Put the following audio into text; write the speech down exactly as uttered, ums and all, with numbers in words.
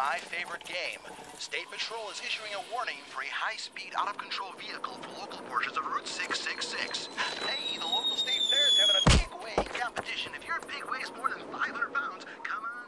my favorite game. State Patrol is issuing a warning for a high-speed, out-of-control vehicle for local portions of Route six six six. Hey, the local state fair is having a big weighing competition. If your pig weighs more than five hundred pounds, come on.